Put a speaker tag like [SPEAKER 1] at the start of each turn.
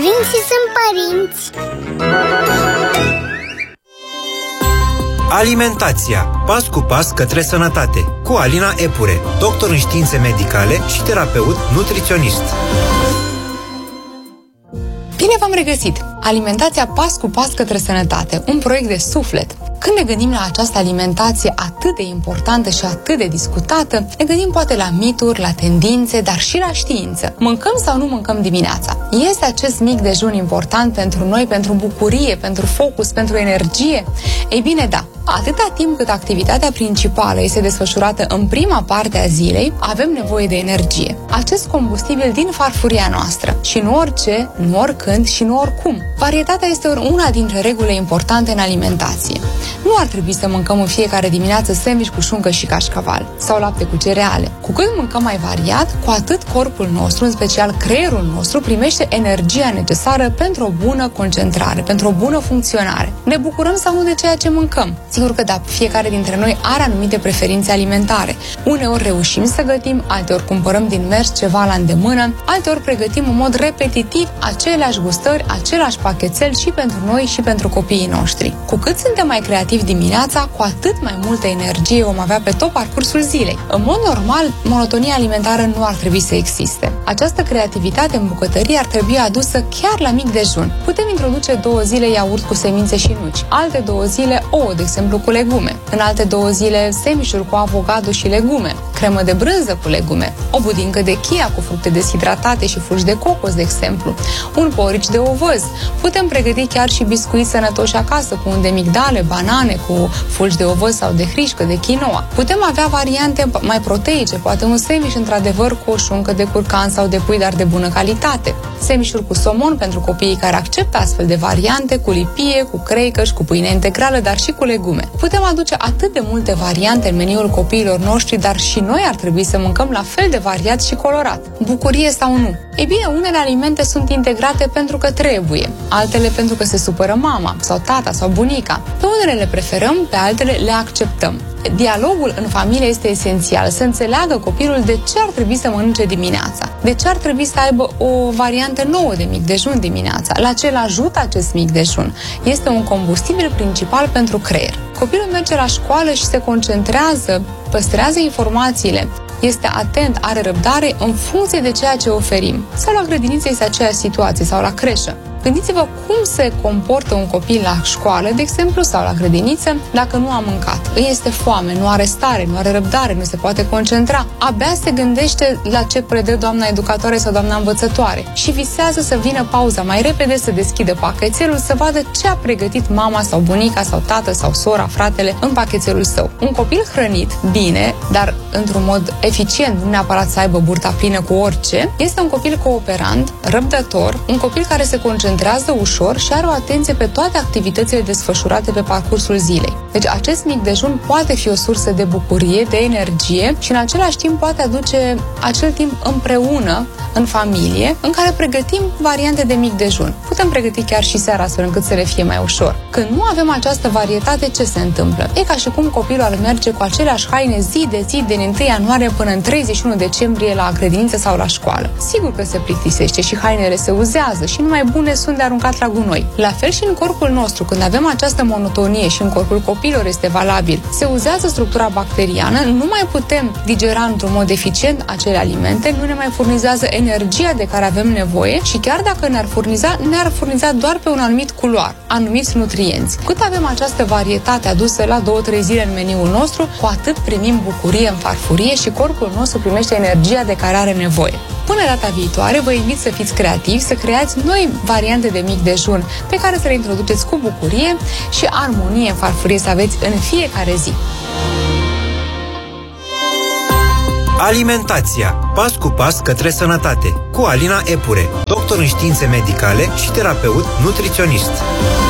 [SPEAKER 1] Părinții sunt părinți.
[SPEAKER 2] Alimentația. Pas cu pas către sănătate. Cu Alina Epure, doctor în științe medicale și terapeut nutriționist.
[SPEAKER 3] Bine v-am regăsit! Alimentația pas cu pas către sănătate, un proiect de suflet. Când ne gândim la această alimentație atât de importantă și atât de discutată, ne gândim poate la mituri, la tendințe, dar și la știință. Mâncăm sau nu mâncăm dimineața? Este acest mic dejun important pentru noi, pentru bucurie, pentru focus, pentru energie? Ei bine, da. Atâta timp cât activitatea principală este desfășurată în prima parte a zilei, avem nevoie de energie. Acest combustibil din farfuria noastră. Și nu orice, nu oricând și nu oricum. Varietatea este una dintre regulile importante în alimentație. Nu ar trebui să mâncăm în fiecare dimineață sandwich cu șuncă și cașcaval sau lapte cu cereale. Cu cât mâncăm mai variat, cu atât corpul nostru, în special creierul nostru, primește energia necesară pentru o bună concentrare, pentru o bună funcționare. Ne bucurăm sau nu de ceea ce mâncăm? Sigur că da, fiecare dintre noi are anumite preferințe alimentare. Uneori reușim să gătim, alteori cumpărăm din mers ceva la îndemână, alteori pregătim în mod repetitiv aceleași gustări, același pachetel și pentru noi și pentru copiii noștri. Cu cât suntem mai creativi dimineața, cu atât mai multă energie vom avea pe tot parcursul zilei. În mod normal, monotonia alimentară nu ar trebui să existe. Această creativitate în bucătărie ar trebui adusă chiar la mic dejun. Putem introduce 2 zile iaurt cu semințe și nuci, alte 2 zile ouă, de exemplu, cu legume, în alte 2 zile semișuri cu avocado și legume, cremă de brânză cu legume, o budincă de chia cu fructe deshidratate și fulgi de cocos, de exemplu, un porridge de ovăz. Putem pregăti chiar și biscuiți sănătoși acasă cu un de migdale, banane, cu fulgi de ovăz sau de hrișcă, de quinoa. Putem avea variante mai proteice, poate un sandwich într-adevăr cu o șuncă de curcan sau de pui, dar de bună calitate. Sandwich-uri cu somon pentru copiii care acceptă astfel de variante, cu lipie, cu creică și cu pâine integrală, dar și cu legume. Putem aduce atât de multe variante în meniul copiilor noștri, dar și noi ar trebui să mâncăm la fel de variat și colorat. Bucurie sau nu? Ei bine, unele alimente sunt integrate pentru că trebuie, altele pentru că se supără mama sau tata sau bunica. Pe unele le preferăm, pe altele le acceptăm. Dialogul în familie este esențial, să înțeleagă copilul de ce ar trebui să mănânce dimineața, de ce ar trebui să aibă o variantă nouă de mic dejun dimineața, la ce îl ajută acest mic dejun. Este un combustibil principal pentru creier. Copilul merge la școală și se concentrează, păstrează informațiile, este atent, are răbdare în funcție de ceea ce oferim. Sau la grădiniță este aceeași situație, sau la creșă. Gândiți-vă cum se comportă un copil la școală, de exemplu, sau la grădiniță, dacă nu a mâncat. Îi este foame, nu are stare, nu are răbdare, nu se poate concentra. Abia se gândește la ce predă doamna educatoare sau doamna învățătoare și visează să vină pauza mai repede, să deschidă pachetelul, să vadă ce a pregătit mama sau bunica sau tată sau sora, fratele în pachetelul său. Un copil hrănit, bine, dar într-un mod eficient, nu neapărat să aibă burta plină cu orice, este un copil cooperant, răbdător, un copil care se concentrează ușor și are o atenție pe toate activitățile desfășurate pe parcursul zilei. Deci acest mic dejun poate fi o sursă de bucurie, de energie și în același timp poate aduce acel timp împreună în familie în care pregătim variante de mic dejun. Putem pregăti chiar și seara astfel încât să le fie mai ușor. Când nu avem această varietate, ce se întâmplă? E ca și cum copilul ar merge cu aceleași haine zi de zi din 1 ianuarie până în 31 decembrie la grădiniță sau la școală. Sigur că se plictisește și hainele se uzează și numai bune sunt de aruncat la gunoi. La fel și în corpul nostru, când avem această monotonie și în corpul copilor este valabil, se uzează structura bacteriană, nu mai putem digera într-un mod eficient acele alimente, nu ne mai furnizează energia de care avem nevoie și chiar dacă ne-ar furniza doar pe un anumit culoar, anumiți nutrienți. Cât avem această varietate adusă la 2-3 zile în meniul nostru, cu atât primim bucurie în farfurie și corpul nostru primește energia de care are nevoie. Până data viitoare, vă invit să fiți creativi, să creați noi variante de mic dejun pe care să le introduceți cu bucurie și armonie în farfurie să aveți în fiecare zi.
[SPEAKER 2] Alimentația. Pas cu pas către sănătate. Cu Alina Epure, doctor în științe medicale și terapeut nutriționist.